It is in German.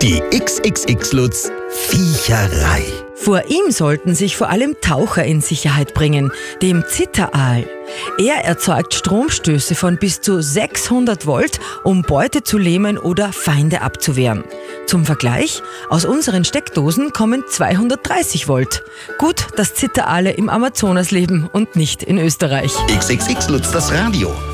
Die XXX-Lutz Viecherei. Vor ihm sollten sich vor allem Taucher in Sicherheit bringen, dem Zitteraal. Er erzeugt Stromstöße von bis zu 600 Volt, um Beute zu lähmen oder Feinde abzuwehren. Zum Vergleich, aus unseren Steckdosen kommen 230 Volt. Gut, dass Zitteraale im Amazonas leben und nicht in Österreich. XXX-Lutz das Radio.